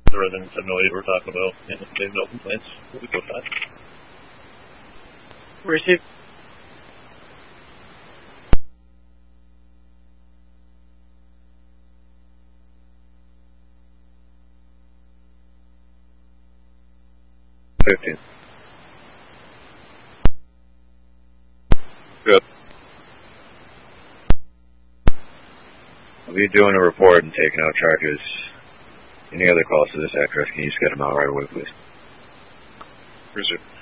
The resident 708 we're talking about, and they have no complaints. We'll be good with that. Receive. Good. I'll be doing a report and taking out charges. Any other calls to this address, can you just get them out right away, please? Receive.